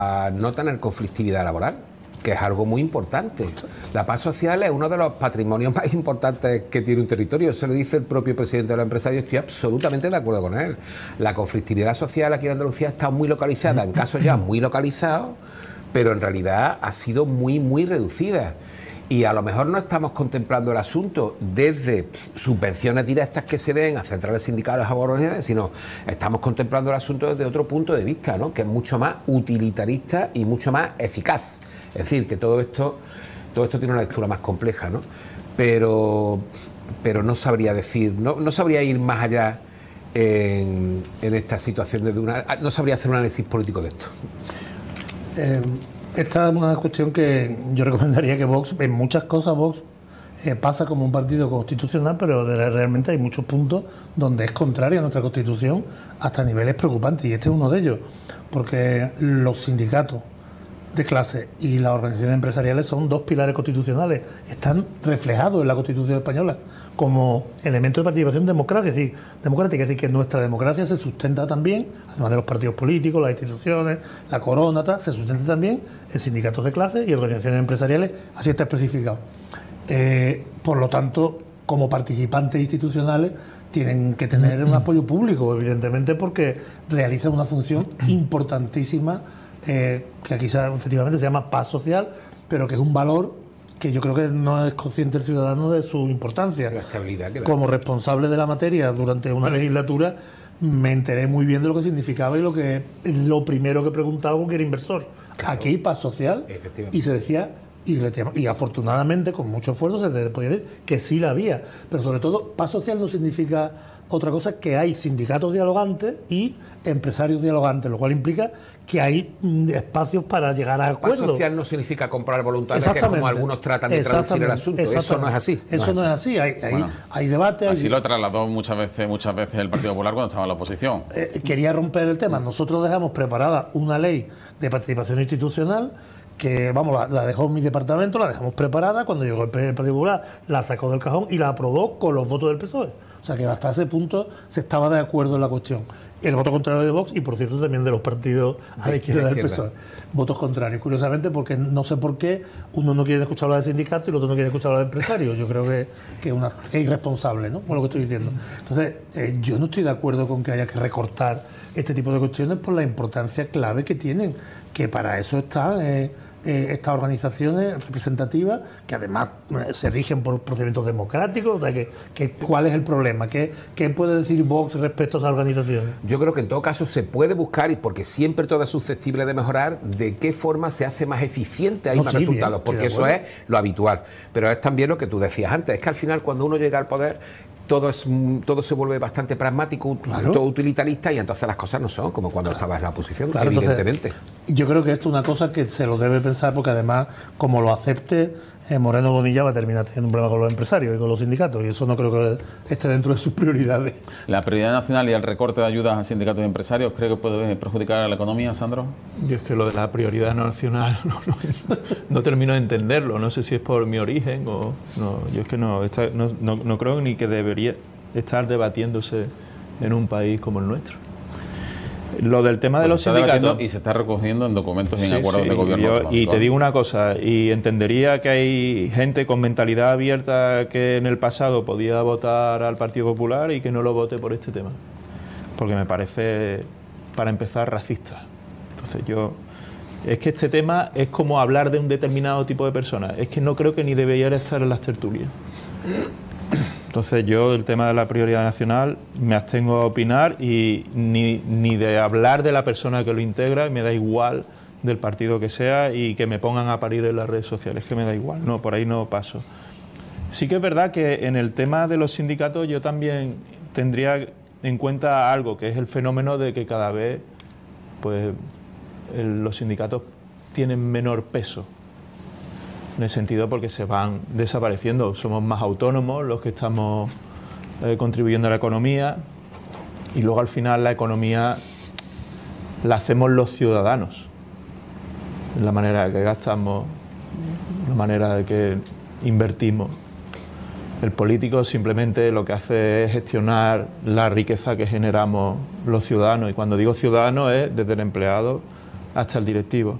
a no tener conflictividad laboral, que es algo muy importante. La paz social es uno de los patrimonios más importantes que tiene un territorio. Se lo dice el propio presidente de la empresa y estoy absolutamente de acuerdo con él. La conflictividad social aquí en Andalucía está muy localizada, en casos ya muy localizados, pero en realidad ha sido muy reducida. Y a lo mejor no estamos contemplando el asunto desde subvenciones directas que se den a centrales sindicales o organizaciones, sino estamos contemplando el asunto desde otro punto de vista, ¿no? Que es mucho más utilitarista y mucho más eficaz. Es decir, que todo esto tiene una lectura más compleja, ¿no? Pero no sabría decir, no sabría ir más allá en esta situación no sabría hacer un análisis político de esto. Esta es una cuestión que yo recomendaría que Vox, en muchas cosas Vox pasa como un partido constitucional, pero realmente hay muchos puntos donde es contrario a nuestra Constitución hasta niveles preocupantes, y este es uno de ellos, porque los sindicatos de clase y las organizaciones empresariales son dos pilares constitucionales, están reflejados en la Constitución española como elemento de participación democrática, es decir, que nuestra democracia se sustenta también, además de los partidos políticos, las instituciones, la corona, se sustenta también en sindicatos de clase y organizaciones empresariales, así está especificado. Por lo tanto, como participantes institucionales, tienen que tener un apoyo público, evidentemente, porque realizan una función importantísima, que aquí efectivamente se llama paz social, pero que es un valor que yo creo que no es consciente el ciudadano de su importancia. La estabilidad que da. Como responsable de la materia durante una legislatura, me enteré muy bien de lo que significaba y lo primero que preguntaba porque era inversor. Claro. Aquí paz social, y se decía, y afortunadamente con mucho esfuerzo se le podía decir que sí la había, pero sobre todo paz social no significa otra cosa que hay sindicatos dialogantes y empresarios dialogantes, lo cual implica que hay espacios para llegar a acuerdos. Paz social no significa comprar voluntades, que es como algunos tratan de traducir el asunto. Eso no es así. Eso no es así. Hay debates. Así lo trasladó muchas veces el Partido Popular cuando estaba en la oposición. Quería romper el tema. Nosotros dejamos preparada una ley de participación institucional que, la dejó en mi departamento, la dejamos preparada, cuando llegó el Partido Popular la sacó del cajón y la aprobó con los votos del PSOE. O sea que hasta ese punto se estaba de acuerdo en la cuestión. El voto contrario de Vox y, por cierto, también de los partidos a la izquierda del PSOE. Votos contrarios, curiosamente, porque no sé por qué uno no quiere escuchar hablar de sindicatos y el otro no quiere escuchar hablar de empresarios. Yo creo que es irresponsable, ¿no?, con lo que estoy diciendo. Entonces, yo no estoy de acuerdo con que haya que recortar este tipo de cuestiones por la importancia clave que tienen, que para eso están estas organizaciones representativas, que además se rigen por procedimientos democráticos. O sea, ¿cuál es el problema? ¿Qué puede decir Vox respecto a esas organizaciones? Yo creo que en todo caso se puede buscar, y porque siempre todo es susceptible de mejorar, de qué forma se hace más eficiente, hay más resultados, porque eso es lo habitual. Pero es también lo que tú decías antes, es que al final cuando uno llega al poder, todo se vuelve bastante pragmático, todo utilitarista, y entonces las cosas no son como cuando estabas en la oposición, evidentemente. Entonces, yo creo que esto es una cosa que se lo debe pensar, porque además, como lo acepte, Moreno Bonilla va a terminar teniendo un problema con los empresarios y con los sindicatos, y eso no creo que esté dentro de sus prioridades. ¿La prioridad nacional y el recorte de ayudas a sindicatos y empresarios cree que puede perjudicar a la economía, Sandro? Yo es que lo de la prioridad nacional no termino de entenderlo. No sé si es por mi origen o no. Yo es que no creo ni que debería estar debatiéndose en un país como el nuestro. Lo del tema de los sindicatos... Y se está recogiendo en documentos y en acuerdos de gobierno. Y te digo una cosa, y entendería que hay gente con mentalidad abierta que en el pasado podía votar al Partido Popular y que no lo vote por este tema. Porque me parece, para empezar, racista. Entonces es que este tema es como hablar de un determinado tipo de personas. Es que no creo que ni debería estar en las tertulias. Entonces yo, el tema de la prioridad nacional, me abstengo a opinar, y ni de hablar de la persona que lo integra, me da igual del partido que sea, y que me pongan a parir en las redes sociales, que me da igual, no, por ahí no paso. Sí que es verdad que en el tema de los sindicatos yo también tendría en cuenta algo, que es el fenómeno de que cada vez pues los sindicatos tienen menor peso. En el sentido porque se van desapareciendo, somos más autónomos los que estamos contribuyendo a la economía, y luego al final la economía la hacemos los ciudadanos, la manera de que gastamos, la manera de que invertimos. El político simplemente lo que hace es gestionar la riqueza que generamos los ciudadanos, y cuando digo ciudadanos es desde el empleado hasta el directivo.